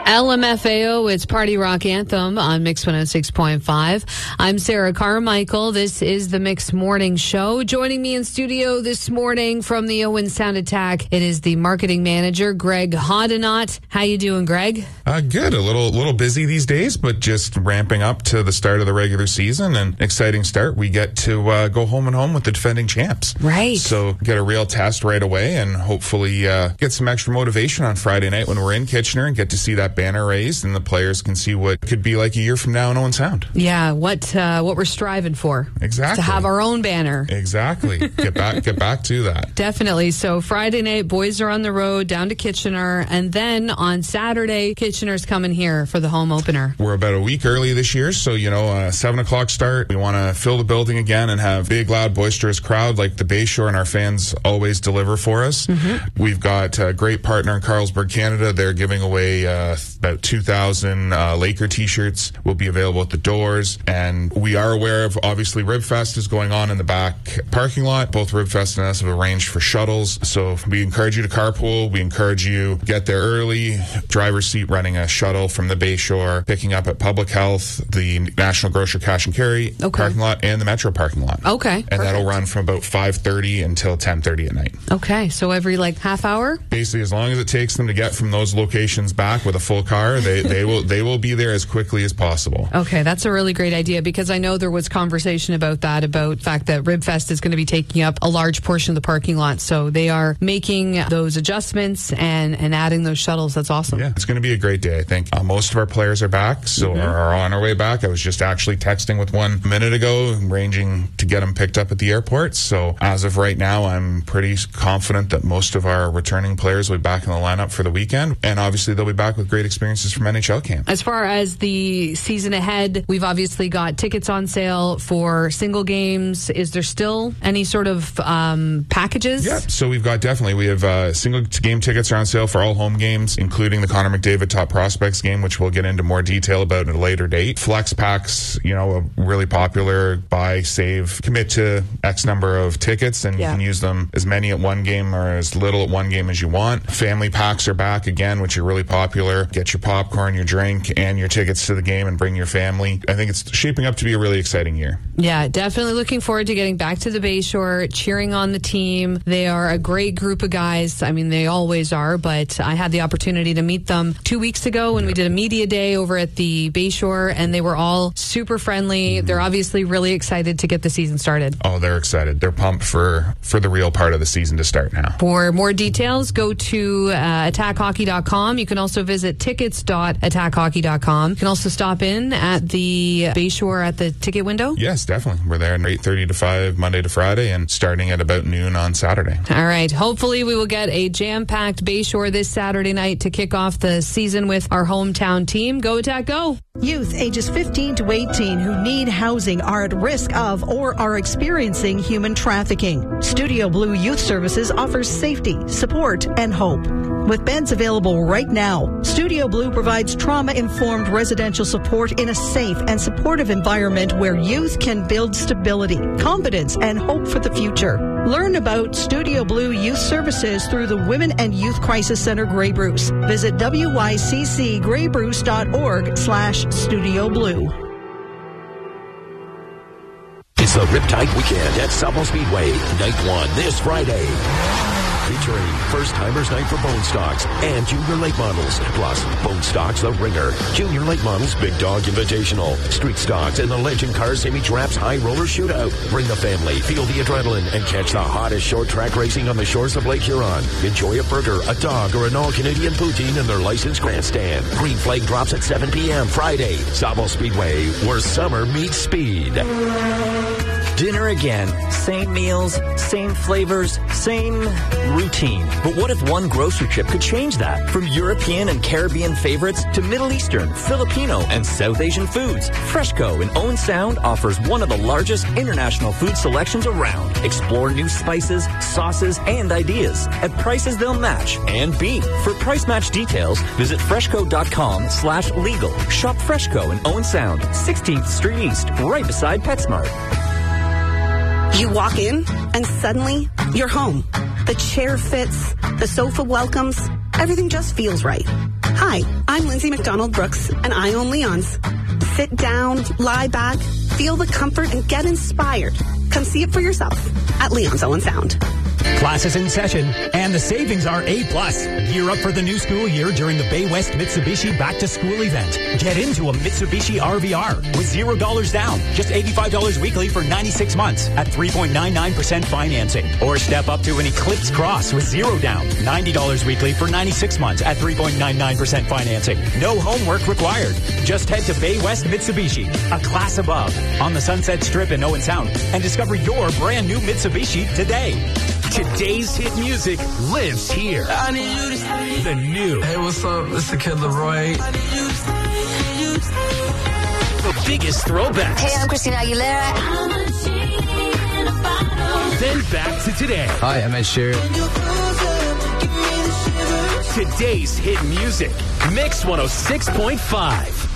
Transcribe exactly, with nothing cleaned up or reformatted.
L M F A O, it's Party Rock Anthem on Mix one oh six point five. I'm Sarah Carmichael. This is the Mix Morning Show. Joining me in studio this morning from the Owen Sound Attack, it is the marketing manager, Greg Hoddinott. How you doing, Greg? Uh, good. A little little busy these days, but just ramping up to the start of the regular season. And exciting start. We get to uh, go home and home with the defending champs. Right. So get a real test right away and hopefully uh, get some extra motivation on Friday night when we're in Kitchener and get to see that banner raised and the players can see what could be like a year from now in Owen Sound. Yeah, what uh, what we're striving for. Exactly. To have our own banner. Exactly. Get back get back to that. Definitely. So Friday night, boys are on the road down to Kitchener, and then on Saturday, Kitchener's coming here for the home opener. We're about a week early this year, so you know, a seven o'clock start. We want to fill the building again and have big, loud, boisterous crowd like the Bayshore and our fans always deliver for us. Mm-hmm. We've got a great partner in Carlsberg, Canada. They're giving away uh, about two thousand uh, Laker t-shirts will be available at the doors, and we are aware of, obviously, RibFest is going on in the back parking lot. Both RibFest and us have arranged for shuttles, so we encourage you to carpool. We encourage you to get there early. Driver's seat running a shuttle from the Bayshore, picking up at Public Health, the National Grocer Cash and Carry okay. parking lot, and the Metro parking lot. Okay. And perfect. that'll run from about five thirty until ten thirty at night. Okay, so every like half hour? Basically, as long as it takes them to get from those locations back with a full car, they, they will they will be there as quickly as possible. Okay, that's a really great idea, because I know there was conversation about that, about the fact that RibFest is going to be taking up a large portion of the parking lot. So they are making those adjustments and, and adding those shuttles. That's awesome. Yeah, it's going to be a great day, I think. Uh, most of our players are back, so mm-hmm. are on our way back. I was just actually texting with one a minute ago, arranging to get them picked up at the airport. So as of right now, I'm pretty confident that most of our returning players will be back in the lineup for the weekend. And obviously, they'll be back with great experiences from N H L camp. As far as the season ahead, we've obviously got tickets on sale for single games. Is there still any sort of um, packages? Yeah, so we've got definitely. We have uh, single game tickets are on sale for all home games, including the Connor McDavid Top Prospects game, which we'll get into more detail about at a later date. Flex packs, you know, really popular. Buy, save, commit to X number of tickets, and yeah. you can use them as many at one game or as little at one game as you want. Family packs are back again, which are really popular. Get your popcorn, your drink, and your tickets to the game and bring your family. I think it's shaping up to be a really exciting year. Yeah, definitely looking forward to getting back to the Bayshore, cheering on the team. They are a great group of guys. I mean, they always are, but I had the opportunity to meet them two weeks ago when we did a media day over at the Bayshore, and they were all super friendly. Mm-hmm. They're obviously really excited to get the season started. Oh, they're excited. They're pumped for, for the real part of the season to start now. For more details, go to uh, attack hockey dot com. You can also visit tickets dot attack hockey dot com. You can also stop in at the Bayshore at the ticket window. Yes, definitely. We're there at eight thirty to five Monday to Friday and starting at about noon on Saturday. All right. Hopefully we will get a jam-packed Bayshore this Saturday night to kick off the season with our hometown team. Go Attack, go! Youth ages fifteen to eighteen who need housing are at risk of or are experiencing human trafficking. Studio Blue Youth Services offers safety, support, and hope. With beds available right now, Studio Blue provides trauma-informed residential support in a safe and supportive environment where youth can build stability, confidence, and hope for the future. Learn about Studio Blue Youth Services through the Women and Youth Crisis Center Grey Bruce. Visit w y c c grey bruce dot org slash Studio Blue. It's the Riptide Weekend at Sabo Speedway, night one this Friday. Featuring First Timers Night for Bone Stocks and Junior Late Models, plus Bone Stocks The Ringer, Junior Late Models Big Dog Invitational, Street Stocks, and the Legend Cars Semi Traps High Roller Shootout. Bring the family, feel the adrenaline, and catch the hottest short track racing on the shores of Lake Huron. Enjoy a burger, a dog, or an all-Canadian poutine in their licensed grandstand. Green flag drops at seven p.m. Friday. Sabo Speedway, where summer meets speed. Dinner again. Same meals, same flavors, same routine. But what if one grocery trip could change that? From European and Caribbean favorites to Middle Eastern, Filipino, and South Asian foods, Freshco in Owen Sound offers one of the largest international food selections around. Explore new spices, sauces, and ideas at prices they'll match and beat. For price match details, visit freshco.com slash legal. Shop Freshco in Owen Sound, sixteenth Street East, right beside PetSmart. You walk in, and suddenly, you're home. The chair fits, the sofa welcomes, everything just feels right. Hi, I'm Lindsay McDonald Brooks, and I own Leon's. Sit down, lie back, feel the comfort, and get inspired. Come see it for yourself at Leon's Owen Sound. Class is in session, and the savings are A plus. Gear up for the new school year during the Bay West Mitsubishi Back to School event. Get into a Mitsubishi R V R with zero dollars down, just eighty-five dollars weekly for ninety-six months at three point nine nine percent financing. Or step up to an Eclipse Cross with zero down, ninety dollars weekly for ninety-six months at three point nine nine percent financing. No homework required. Just head to Bay West Mitsubishi, a class above, on the Sunset Strip in Owen Sound, and discover your brand new Mitsubishi today. Today's hit music lives here. The new. Hey, what's up? It's the Kid Leroy. The biggest throwbacks. Hey, I'm Christina Aguilera. Then back to today. Hi, I'm Ed Sheeran. Today's hit music. Mix one oh six point five.